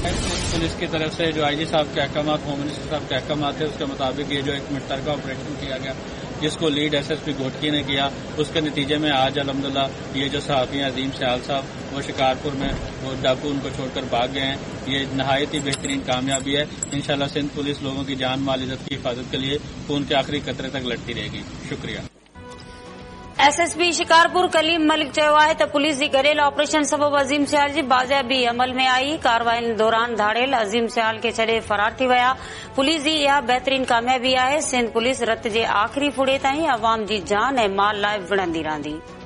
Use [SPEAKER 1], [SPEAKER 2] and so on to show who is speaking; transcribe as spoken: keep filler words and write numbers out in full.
[SPEAKER 1] Police की तरफ से जो आईजी साहब के अहकाम, होम मिनिस्टर साहब के अहकाम थे, उसके मुताबिक ये जो एक मुश्तरका ऑपरेशन किया गया जिसको लीड एसएसपी घोटकी ने किया, उसके नतीजे में आज अल्हम्दुलिल्लाह ये जो सहाफ़ी हैं अजीम सयाल साहब वो शिकारपुर में वो डाकू उनको छोड़कर भाग गए हैं। ये नहायत ही बेहतरीन कामयाबी है। इंशाल्लाह सिंध पुलिस लोगों की जान माल इज्जत की हिफाजत के लिए खून के आखिरी कतरे तक लड़ती रहेगी। शुक्रिया।
[SPEAKER 2] एसएसपी शिकारपुर कलीम मलिक चयो आहे त पुलिस जी गॾियल ऑपरेशन सबबि अज़ीम सियाल जी बाज़ाबी अमल में आई। कार्रवाई दौरान धाड़ियल अज़ीम सियाल खे छॾे फरार थी विया। पुलिस जी इहा बहितरीन कामयाबी आहे। सिंध पुलिस रत जे आख़िरी फुड़े ताईं अवाम जी जान ऐं माल लाइ विढ़ंदी रहंदी।